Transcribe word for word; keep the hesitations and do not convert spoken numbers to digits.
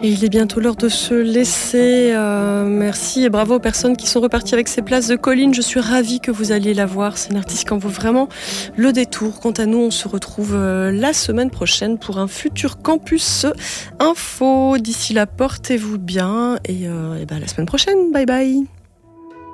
Et il est bientôt l'heure de se laisser. Euh, merci et bravo aux personnes qui sont reparties avec ces places de Colline. Je suis ravie que vous alliez la voir. C'est une artiste qui en vaut vraiment le détour. Quant à nous, on se retrouve euh, la semaine prochaine pour un futur campus info. D'ici là, portez-vous bien et, euh, et ben, à la semaine prochaine. Bye bye.